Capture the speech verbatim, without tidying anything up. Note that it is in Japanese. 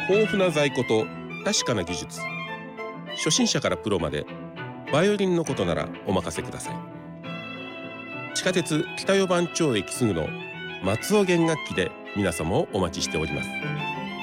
豊富な在庫と確かな技術、初心者からプロまでバイオリンのことならお任せください。地下鉄北四番町駅すぐの松尾弦楽器で皆様をお待ちしております。